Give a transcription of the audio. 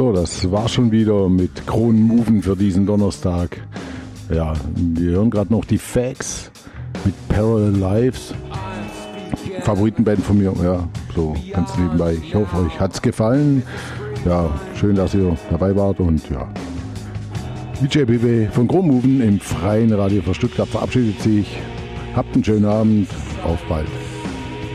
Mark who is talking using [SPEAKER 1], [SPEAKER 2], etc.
[SPEAKER 1] So, das war schon wieder mit Kronenmoven für diesen Donnerstag. Ja, wir hören gerade noch die Facts mit Parallel Lives. Favoritenband von mir, ja, so ganz nebenbei. Ich hoffe, euch hat's gefallen. Ja, schön, dass ihr dabei wart und ja. DJ BB von Kronenmoven im freien Radio für Stuttgart verabschiedet sich. Habt einen schönen Abend. Auf bald.